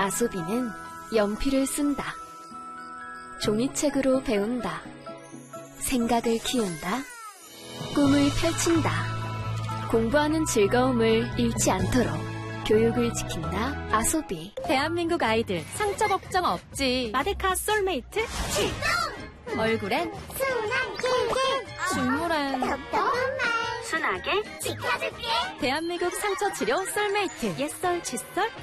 아소비는 연필을 쓴다. 종이책으로 배운다. 생각을 키운다. 꿈을 펼친다. 공부하는 즐거움을 잃지 않도록 교육을 지킨다. 아소비. 대한민국 아이들 상처 걱정 없지. 마데카 솔메이트 출동! 얼굴엔 순한 길게 중물엔 답답한 말 순하게 지켜줄게. 대한민국 상처 치료 솔메이트. 옛설 칫솔